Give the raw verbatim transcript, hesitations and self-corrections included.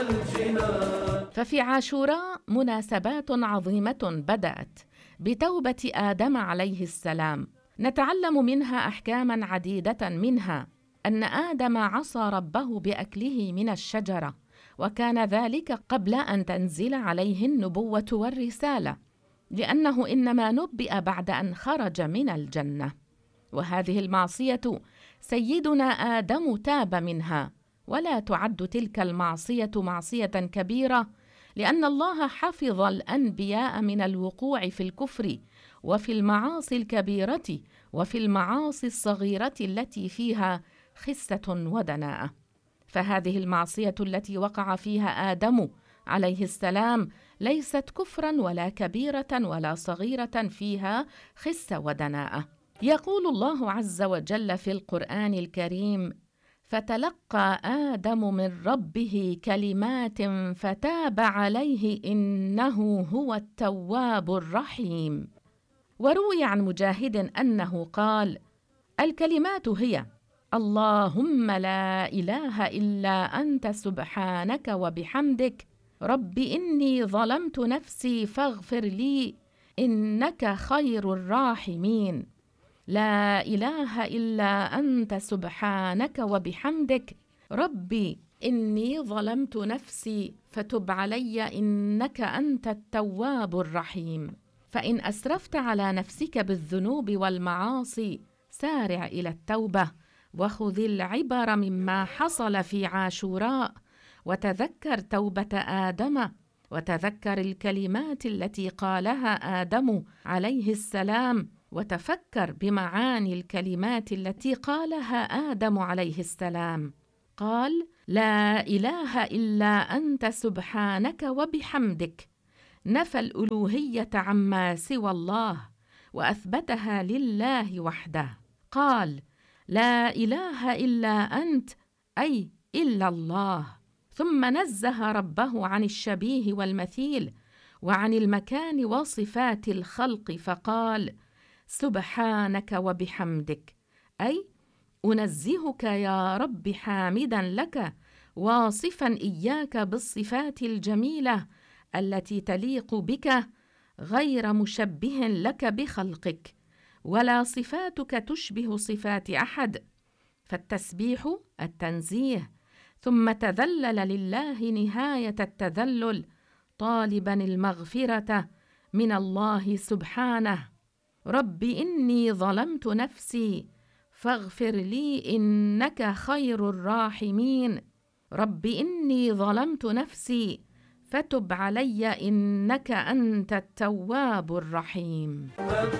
ففي عاشوراء مناسبات عظيمة بدأت بتوبة آدم عليه السلام، نتعلم منها أحكاماً عديدة، منها أن آدم عصى ربه بأكله من الشجرة، وكان ذلك قبل أن تنزل عليه النبوة والرسالة، لأنه إنما نبئ بعد أن خرج من الجنة. وهذه المعصية سيدنا آدم تاب منها، ولا تعد تلك المعصية معصية كبيرة، لأن الله حفظ الأنبياء من الوقوع في الكفر وفي المعاصي الكبيرة وفي المعاصي الصغيرة التي فيها خسة ودناءة. فهذه المعصية التي وقع فيها آدم عليه السلام ليست كفرا ولا كبيرة ولا صغيرة فيها خسة ودناءة. يقول الله عز وجل في القرآن الكريم: فتلقى آدم من ربه كلمات فتاب عليه إنه هو التواب الرحيم. وروي عن مجاهد أنه قال: الكلمات هي: اللهم لا إله إلا أنت سبحانك وبحمدك، رب إني ظلمت نفسي فاغفر لي إنك خير الراحمين، لا إله إلا أنت سبحانك وبحمدك، ربي إني ظلمت نفسي فتب علي إنك أنت التواب الرحيم. فإن أسرفت على نفسك بالذنوب والمعاصي سارع إلى التوبة، وخذ العبر مما حصل في عاشوراء، وتذكر توبة آدم، وتذكر الكلمات التي قالها آدم عليه السلام، وتفكر بمعاني الكلمات التي قالها آدم عليه السلام. قال: لا إله إلا أنت سبحانك وبحمدك، نفى الألوهية عما سوى الله وأثبتها لله وحده. قال: لا إله إلا أنت، أي إلا الله. ثم نزه ربه عن الشبيه والمثيل وعن المكان وصفات الخلق، فقال: سبحانك وبحمدك، أي أنزهك يا رب حامدا لك واصفا إياك بالصفات الجميلة التي تليق بك، غير مشبه لك بخلقك، ولا صفاتك تشبه صفات أحد. فالتسبيح التنزيه، ثم تذلل لله نهاية التذلل، طالبا المغفرة من الله سبحانه: رب إني ظلمت نفسي فاغفر لي إنك خير الراحمين، رب إني ظلمت نفسي فتب علي إنك أنت التواب الرحيم.